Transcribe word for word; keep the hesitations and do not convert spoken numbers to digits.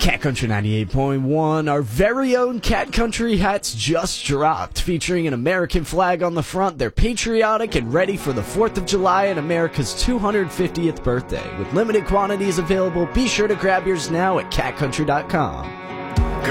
Cat Country ninety-eight point one, our very own Cat Country hats just dropped, featuring an American flag on the front. They're patriotic and ready for the fourth of July and America's two hundred fiftieth birthday. With limited quantities available, be sure to grab yours now at cat country dot com.